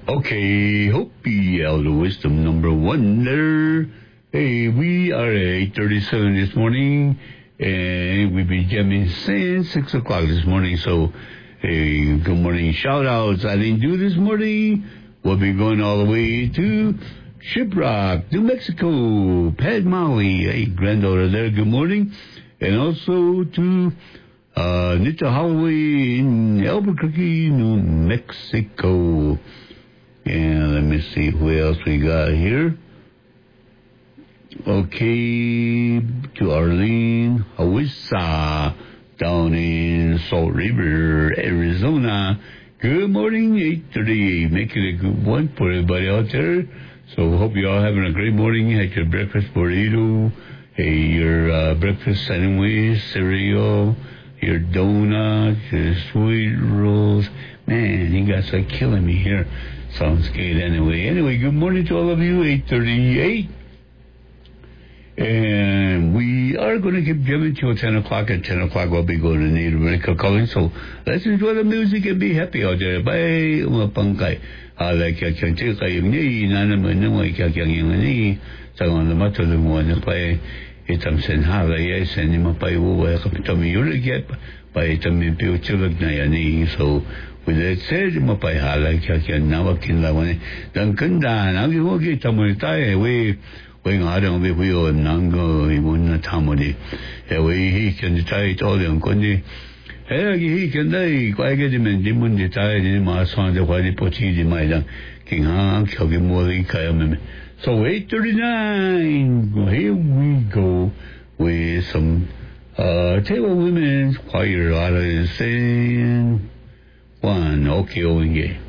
Okay, Hopi, Elder Wisdom number one there. Hey, we are at 8:37 this morning, and we've been jamming since 6 o'clock this morning, so hey, good morning shout-outs I didn't do this morning. We'll be going all the way to Shiprock, New Mexico, Pat Molly, hey, granddaughter there, good morning, and also to Nita Holloway in Albuquerque, New Mexico. And let me see who else we got here. Okay, to Arlene Hawissa down in Salt River, Arizona. Good morning, 8:38. Making a good one for everybody out there. So hope you all having a great morning. You had your breakfast burrito, your breakfast sandwich, cereal, your donuts, your sweet rolls. Man, you guys are killing me here. Sounds good anyway. Anyway, good morning to all of you, 8:38. And we are going to keep jamming till 10 o'clock. At 10 o'clock, we'll be going to Native American calling. So let's enjoy the music and be happy out there. Bye. Umapangkay. Hala kya kya chika yung niyi. Nanaman naman kya kya yung niyi. Sangon na matulong mo na pa itam senhala yes. And yung mapay uwa kapitami yuligyan. Pa itam yung piuchulag na yan. So with that said, mapayhala kya kya nawakin lawan. Dan kanda. Nagi huwag itamuli tayo. We nga dang we huyo nango imun na tamodi. We he can tay to yung kundi. He can day kwai ge dimen dimun di tay ni ma son de kwai po chi di mai dang king hang kyogi mo ri kaya me. So 8:39. Here we go with some Table Women's Choir out of saying one. Okay, Owenye.